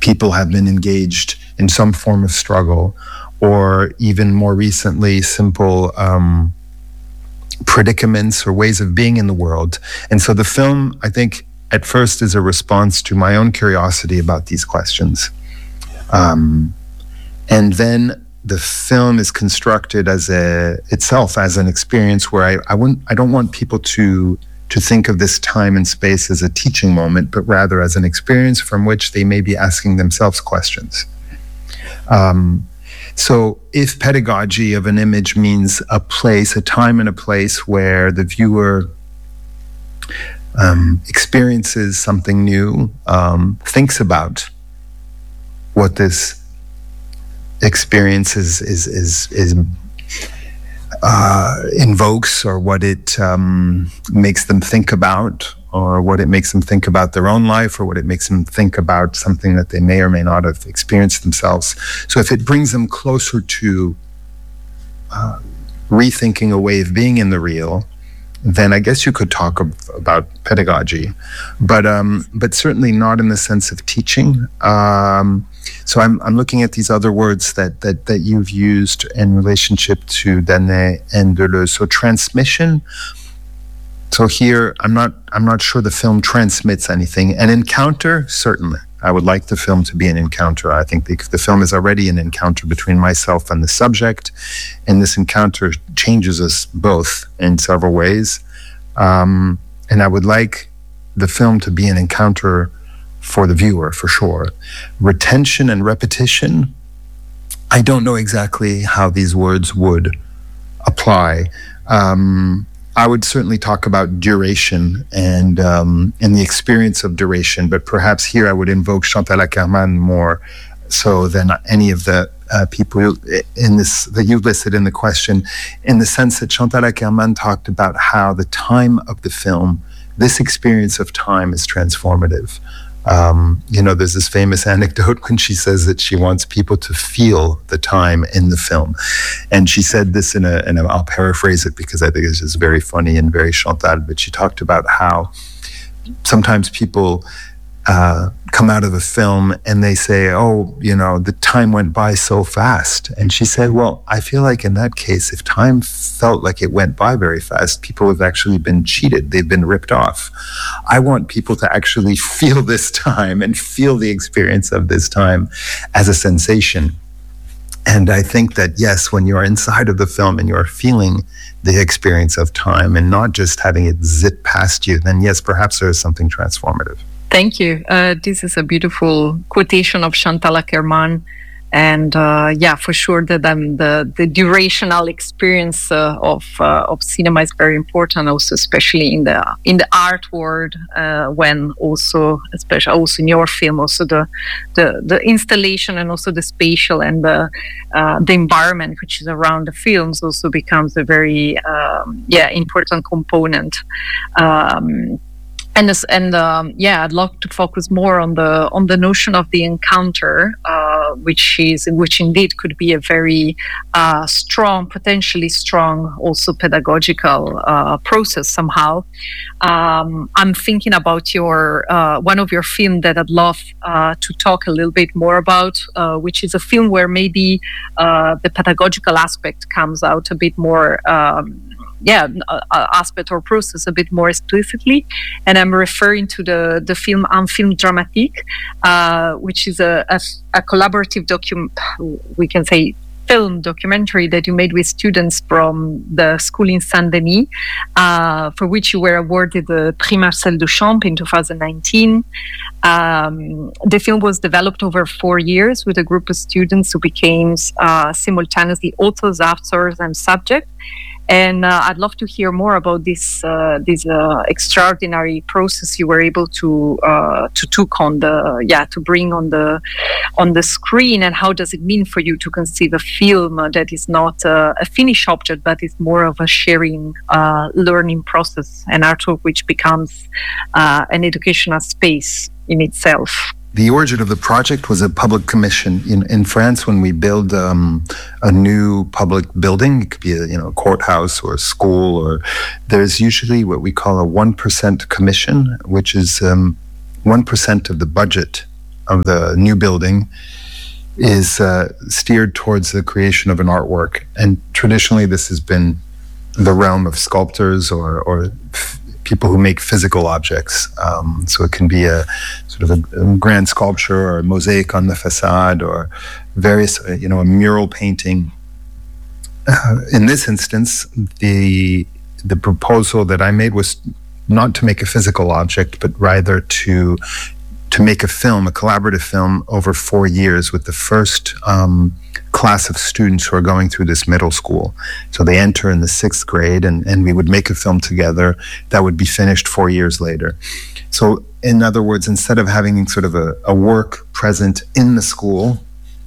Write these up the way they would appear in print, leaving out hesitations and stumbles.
people have been engaged in some form of struggle, or even more recently, simple predicaments or ways of being in the world. And so the film, I think, at first is a response to my own curiosity about these questions. And then the film is constructed itself as an experience where I don't want people to think of this time and space as a teaching moment, but rather as an experience from which they may be asking themselves questions. So if pedagogy of an image means a place, a time and a place where the viewer experiences something new, thinks about what this experience invokes, or what it makes them think about, or what it makes them think about their own life, or what it makes them think about something that they may or may not have experienced themselves. So if it brings them closer to rethinking a way of being in the real, then I guess you could talk about pedagogy, but certainly not in the sense of teaching. So I'm looking at these other words that you've used in relationship to Danae and Deleuze. So transmission. So here, I'm not sure the film transmits anything. An encounter, certainly. I would like the film to be an encounter. I think the film is already an encounter between myself and the subject, and this encounter changes us both in several ways. And I would like the film to be an encounter for the viewer, for sure. Retention and repetition, I don't know exactly how these words would apply. I would certainly talk about duration and the experience of duration, but perhaps here I would invoke Chantal Akerman more so than any of the people in this that you've listed in the question, in the sense that Chantal Akerman talked about how the time of the film, this experience of time, is transformative. There's this famous anecdote when she says that she wants people to feel the time in the film. And she said this and I'll paraphrase it because I think it's just very funny and very Chantal, but she talked about how sometimes people come out of a film and they say, the time went by so fast. And she said, well, I feel like in that case, if time felt like it went by very fast, people have actually been cheated. They've been ripped off. I want people to actually feel this time and feel the experience of this time as a sensation. And I think that, yes, when you're inside of the film and you're feeling the experience of time and not just having it zip past you, then yes, perhaps there is something transformative. Thank you. This is a beautiful quotation of Chantal Akerman. And for sure that the durational experience of cinema is very important, also especially in the art world, when also, especially also in your film, also the installation and also the spatial and the environment which is around the films also becomes a very important component. I'd love to focus more on the notion of the encounter, which indeed could be a very strong, potentially strong, also pedagogical process somehow. I'm thinking about your one of your films that I'd love to talk a little bit more about, which is a film where maybe the pedagogical aspect comes out a bit more. Aspect or process a bit more explicitly, and I'm referring to the film Un Film Dramatique, which is a collaborative we can say film documentary that you made with students from the school in Saint-Denis, for which you were awarded the Prix Marcel Duchamp in 2019. The film was developed over 4 years with a group of students who became simultaneously authors, actors, and subjects. And I'd love to hear more about this extraordinary process you were able to took on to bring on the screen, and how does it mean for you to conceive a film that is not a finished object but is more of a sharing, learning process, an artwork which becomes an educational space in itself. The origin of the project was a public commission in France. When we build a new public building, it could be a courthouse or a school, or there's usually what we call a 1% commission, which is 1% of the budget the new building is steered towards the creation of an artwork. And traditionally, this has been the realm of sculptors or people who make physical objects. So it can be a sort of a grand sculpture or a mosaic on the facade or various, a mural painting. In this instance, the proposal that I made was not to make a physical object, but rather to make a film, a collaborative film over 4 years with the first class of students who are going through this middle school. So they enter in the 6th grade and we would make a film together that would be finished 4 years later. So in other words, instead of having sort of a work present in the school,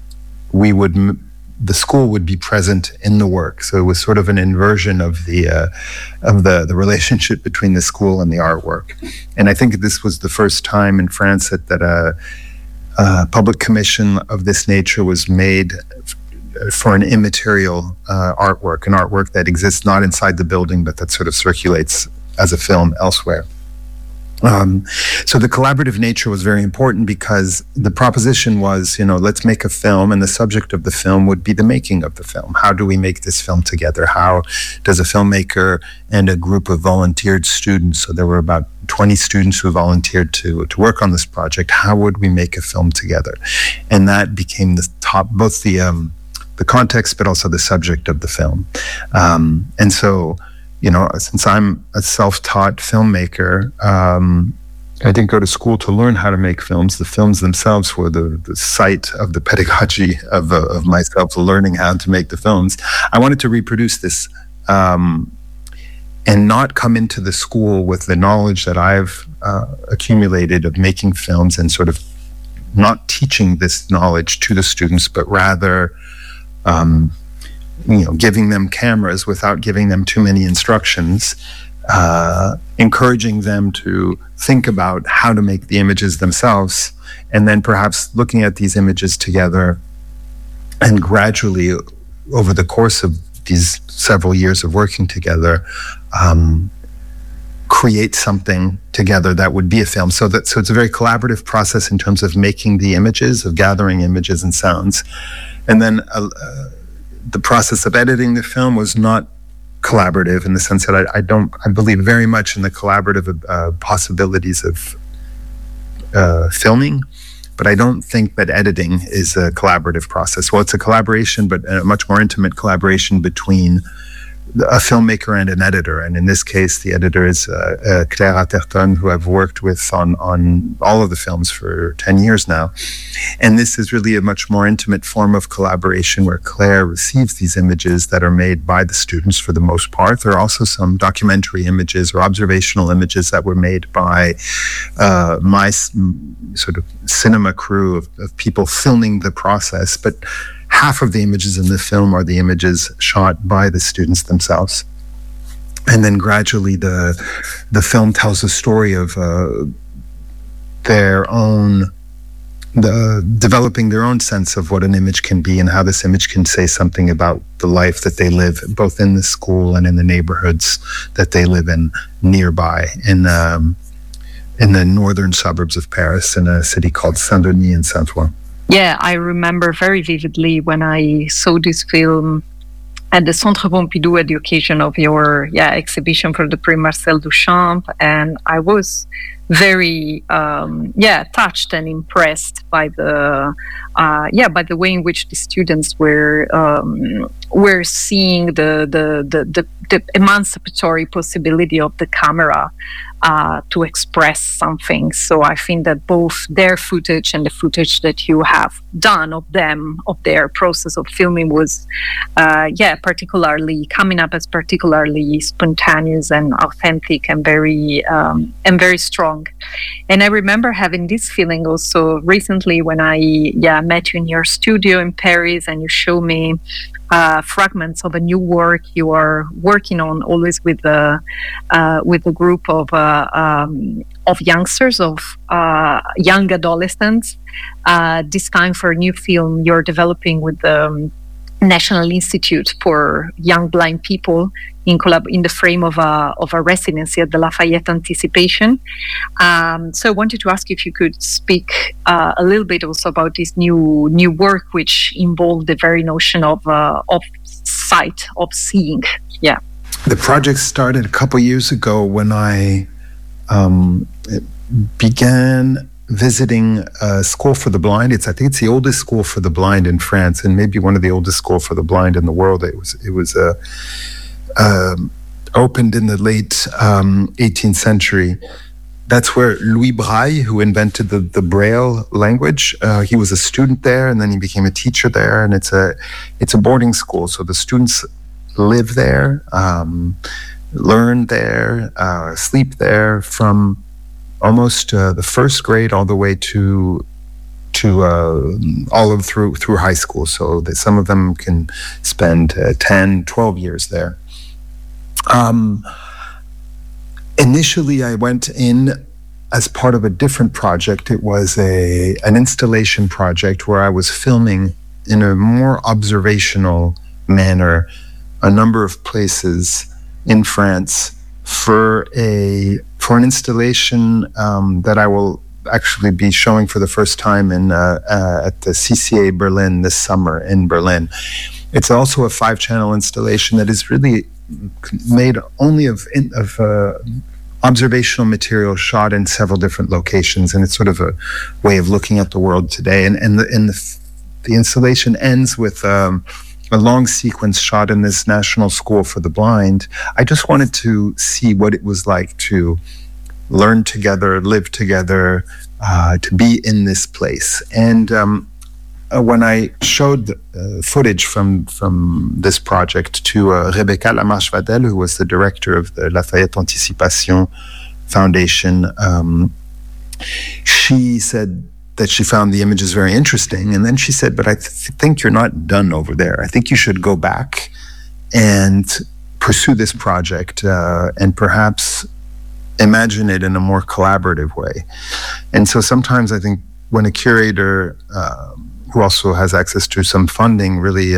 the school would be present in the work. So it was sort of an inversion of the relationship between the school and the artwork. And I think this was the first time in France that a public commission of this nature was made for an immaterial artwork, an artwork that exists not inside the building, but that sort of circulates as a film elsewhere. So the collaborative nature was very important because the proposition was, let's make a film, and the subject of the film would be the making of the film. How do we make this film together? How does a filmmaker and a group of volunteered students, so there were about 20 students who volunteered to work on this project, how would we make a film together? And that became both the context, but also the subject of the film. And so, since I'm a self-taught filmmaker, I didn't go to school to learn how to make films. The films themselves were the site of the pedagogy of myself learning how to make the films. I wanted to reproduce this and not come into the school with the knowledge that I've accumulated of making films and sort of not teaching this knowledge to the students, but rather giving them cameras without giving them too many instructions, encouraging them to think about how to make the images themselves, and then perhaps looking at these images together and gradually, over the course of these several years of working together, create something together that would be a film. So it's a very collaborative process in terms of making the images, of gathering images and sounds. And then the process of editing the film was not collaborative in the sense that I believe very much in the collaborative possibilities of filming, but I don't think that editing is a collaborative process. Well, it's a collaboration, but a much more intimate collaboration between a filmmaker and an editor. And in this case, the editor is Claire Atherton, who I've worked with on all of the films for 10 years now. And this is really a much more intimate form of collaboration where Claire receives these images that are made by the students for the most part. There are also some documentary images or observational images that were made by my sort of cinema crew of people filming the process. But half of the images in the film are the images shot by the students themselves. And then gradually the film tells a story of developing their own sense of what an image can be and how this image can say something about the life that they live, both in the school and in the neighborhoods that they live in nearby, in the northern suburbs of Paris, in a city called Saint-Denis and Saint-Ouen. Yeah, I remember very vividly when I saw this film at the Centre Pompidou at the occasion of your exhibition for the Prix Marcel Duchamp, and I was very touched and impressed by the way in which the students were seeing the emancipatory possibility of the camera to express something. So I think that both their footage and the footage that you have done of them, of their process of filming, was particularly coming up as particularly spontaneous and authentic and very strong. And I remember having this feeling also recently when I met you in your studio in Paris, and you show me fragments of a new work you are working on, always with a group of youngsters, of young adolescents. This time for a new film you're developing with the National Institute for Young Blind People in the frame of a residency at the Lafayette Anticipation. So I wanted to ask if you could speak a little bit also about this new work, which involved the very notion of sight, of seeing. Yeah. The project started a couple years ago when I began visiting a school for the blind. I think it's the oldest school for the blind in France, and maybe one of the oldest school for the blind in the world. It was opened in the late 18th century. That's where Louis Braille, who invented the Braille language, he was a student there, and then he became a teacher there. And it's a boarding school, so the students live there, learn there, sleep there from almost the first grade all the way to all of through high school. So that some of them can spend 10, 12 years there. Initially, I went in as part of a different project. It was an installation project where I was filming in a more observational manner a number of places in France for an installation that I will actually be showing for the first time at the CCA Berlin this summer in Berlin. It's also a 5-channel installation that is really made only of observational material shot in several different locations, and it's sort of a way of looking at the world today. And the installation ends with a long sequence shot in this National School for the Blind. I just wanted to see what it was like to learn together, live together, to be in this place. And when I showed footage from this project to Rebecca Lamarche-Vadel, who was the director of the Lafayette Anticipation Foundation, she said that she found the images very interesting. And then she said, but I think you're not done over there. I think you should go back and pursue this project and perhaps imagine it in a more collaborative way. And so sometimes I think when a curator who also has access to some funding really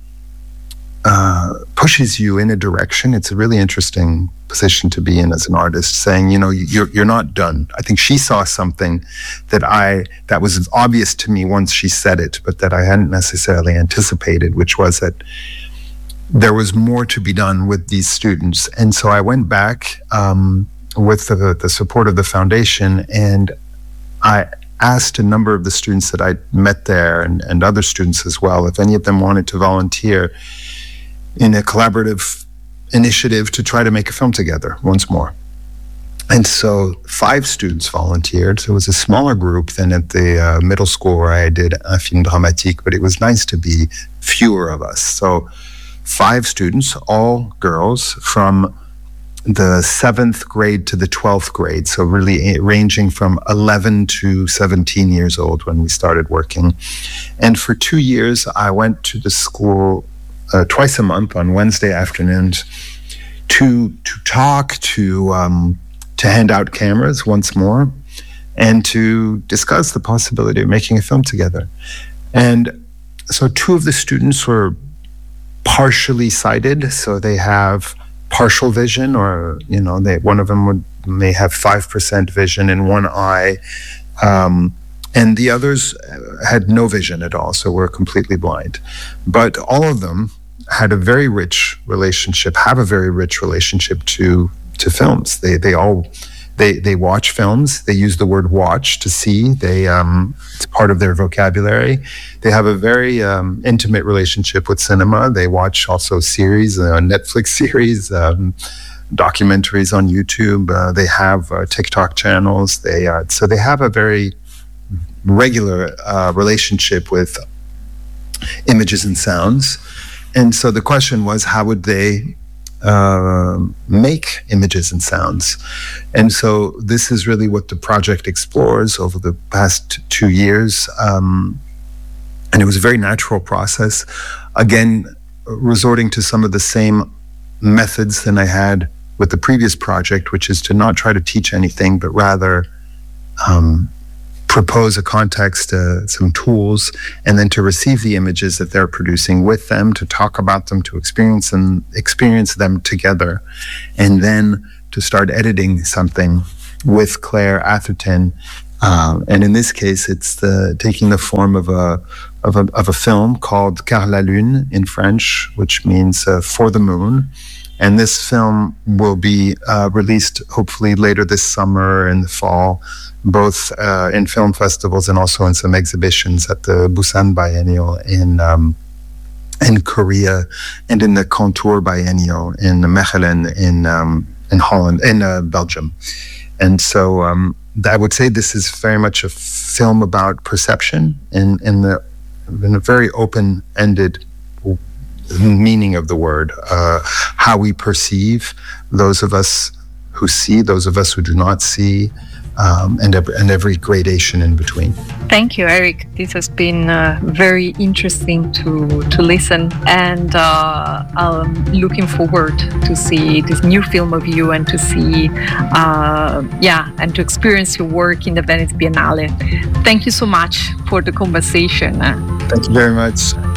pushes you in a direction, it's a really interesting position to be in as an artist, saying, you're not done. I think she saw something that was obvious to me once she said it, but that I hadn't necessarily anticipated, which was that there was more to be done with these students. And so I went back with the support of the foundation, and I asked a number of the students that I met there and other students as well, if any of them wanted to volunteer in a collaborative initiative to try to make a film together once more. And so 5 students volunteered. So it was a smaller group than at the middle school where I did Un Film Dramatique, but it was nice to be fewer of us. So 5 students, all girls, from the 7th grade to the 12th grade, so really ranging from 11 to 17 years old when we started working. And for 2 years, I went to the school twice a month on Wednesday afternoons to talk, to hand out cameras once more, and to discuss the possibility of making a film together. And so 2 of the students were partially sighted, so they have partial vision, or one of them may have 5% vision in one eye, and the others had no vision at all, so were completely blind. But all of them had a very rich relationship, have a very rich relationship to films. They watch films. They use the word watch to see. It's part of their vocabulary. They have a very intimate relationship with cinema. They watch also series, Netflix series, documentaries on YouTube. They have TikTok channels. So they have a very regular relationship with images and sounds. And so the question was, how would they make images and sounds? And so this is really what the project explores over the past 2 years. And it was a very natural process. Again, resorting to some of the same methods than I had with the previous project, which is to not try to teach anything, but rather propose a context, some tools, and then to receive the images that they're producing with them, to talk about them, to experience them together, and then to start editing something with Claire Atherton. And in this case, it's taking the form of a film called Car la Lune in French, which means For the Moon. And this film will be released hopefully later this summer and the fall, both in film festivals and also in some exhibitions at the Busan Biennial in Korea, and in the Contour Biennial in Mechelen in Holland, in Belgium. And so I would say this is very much a film about perception in a very open-ended meaning of the word, how we perceive, those of us who see, those of us who do not see, and every gradation in between. Thank you, Eric. This has been very interesting to listen, and I'm looking forward to see this new film of you and to see, and to experience your work in the Venice Biennale. Thank you so much for the conversation. Thank you very much.